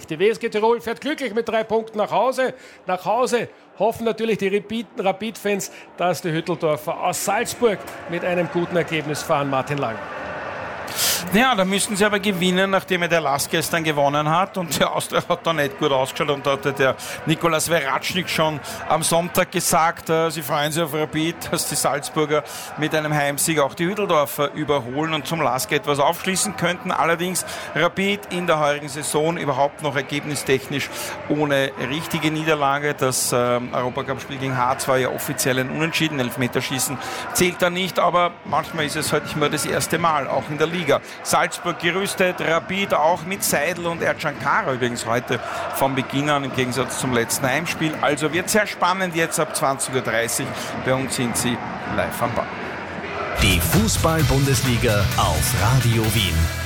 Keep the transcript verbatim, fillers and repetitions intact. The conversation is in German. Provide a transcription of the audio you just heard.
Sieg. Die W S G Tirol fährt glücklich mit drei Punkten nach Hause. Nach Hause hoffen natürlich die Rapid-Fans, dass die Hütteldorfer aus Salzburg mit einem guten Ergebnis fahren. Martin Lang. Ja, da müssten sie aber gewinnen, nachdem er der Lask gestern gewonnen hat. Und der Austria hat da nicht gut ausgeschaut. Und da hatte der Nikolaus Veratschnik schon am Sonntag gesagt, äh, sie freuen sich auf Rapid, dass die Salzburger mit einem Heimsieg auch die Hütteldorfer überholen und zum Lask etwas aufschließen könnten. Allerdings Rapid in der heurigen Saison überhaupt noch ergebnistechnisch ohne richtige Niederlage. Das äh, Europacup-Spiel gegen Harz war ja offiziell ein Unentschieden. Elfmeterschießen zählt da nicht, aber manchmal ist es halt nicht mehr das erste Mal, auch in der Liga. Salzburg gerüstet, Rapid auch mit Seidel und Ercan Kara übrigens heute von Beginn an im Gegensatz zum letzten Heimspiel. Also wird sehr spannend jetzt ab zwanzig Uhr dreißig. Bei uns sind sie live am Ball. Die Fußball-Bundesliga auf Radio Wien.